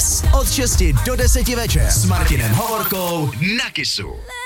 dnes od 6 do 10 večer s Martinem Hovorkou na Kissu.